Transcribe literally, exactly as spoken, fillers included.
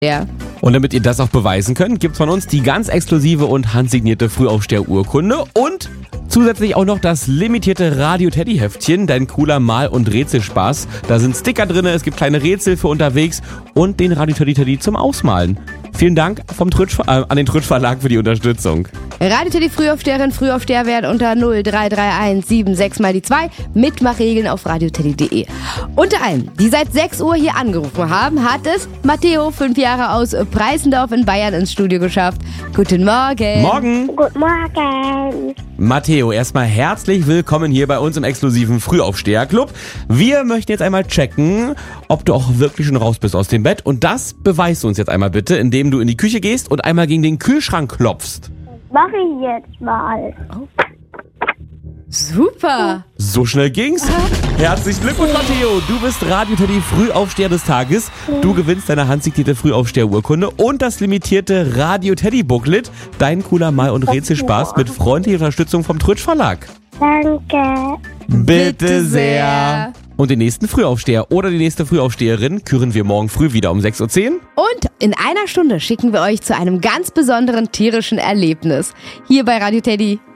Ja. Und damit ihr das auch beweisen könnt, gibt's von uns die ganz exklusive und handsignierte Frühaufsteher-Urkunde und zusätzlich auch noch das limitierte Radio-Teddy-Heftchen, dein cooler Mal- und Rätselspaß. Da sind Sticker drin, es gibt kleine Rätsel für unterwegs und den Radio-Teddy-Teddy zum Ausmalen. Vielen Dank vom Trötsch, äh, an den Trötsch Verlag für die Unterstützung. Radio Teddy Frühaufsteherin, Frühaufsteher werden unter null drei drei eins sieben sechs mal die zwei. Mitmachregeln auf radioteddy punkt de. Unter allen, die seit sechs Uhr hier angerufen haben, hat es Matteo, fünf Jahre aus Preisendorf in Bayern, ins Studio geschafft. Guten Morgen. Morgen. Guten Morgen. Matteo, erstmal herzlich willkommen hier bei uns im exklusiven Frühaufsteher-Club. Wir möchten jetzt einmal checken, ob du auch wirklich schon raus bist aus dem Bett. Und das beweist du uns jetzt einmal bitte, indem du in die Küche gehst und einmal gegen den Kühlschrank klopfst. Mach ich jetzt mal. Super. So schnell ging's. Herzlichen Glückwunsch, Matteo. Du bist Radio Teddy Frühaufsteher des Tages. Du gewinnst deine handsignierte Frühaufsteher-Urkunde und das limitierte Radio Teddy Booklet. Dein cooler Mal- und Rätselspaß mit freundlicher Unterstützung vom Trötsch Verlag. Danke. Bitte sehr. Und den nächsten Frühaufsteher oder die nächste Frühaufsteherin küren wir morgen früh wieder um sechs Uhr zehn. Und in einer Stunde schicken wir euch zu einem ganz besonderen tierischen Erlebnis. Hier bei Radio Teddy.